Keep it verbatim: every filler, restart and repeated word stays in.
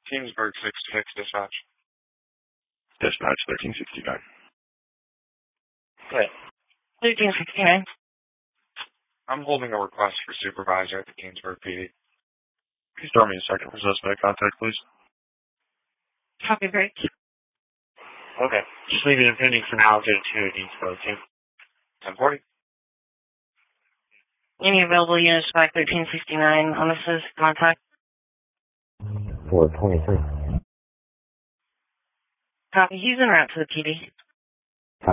Kingsburg six six dispatch. Dispatch thirteen sixty-nine. Good. thirteen sixty-nine. I'm holding a request for supervisor at the Kingsburg P D. Please start me a second for suspect contact, please. Copy, break. Okay. Just leaving it pending for now. I'll get it to Kingsburg, okay? ten forty. Any available units back thirteen sixty-nine on this is contact? four twenty-three. Copy. He's en route to the P D.